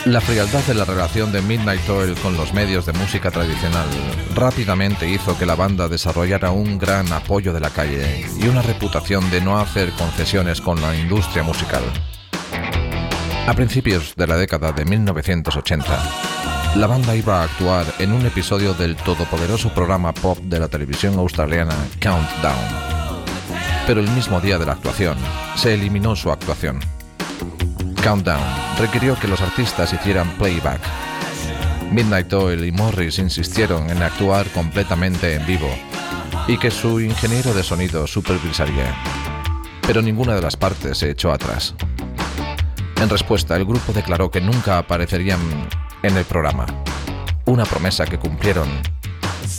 La frialdad de la relación de Midnight Oil con los medios de música tradicional rápidamente hizo que la banda desarrollara un gran apoyo de la calle y una reputación de no hacer concesiones con la industria musical. A principios de la década de 1980, la banda iba a actuar en un episodio del todopoderoso programa pop de la televisión australiana Countdown. Pero el mismo día de la actuación, se eliminó su actuación. Countdown requirió que los artistas hicieran playback. Midnight Oil y Morris insistieron en actuar completamente en vivo y que su ingeniero de sonido supervisaría, pero ninguna de las partes se echó atrás. En respuesta, el grupo declaró que nunca aparecerían en el programa, una promesa que cumplieron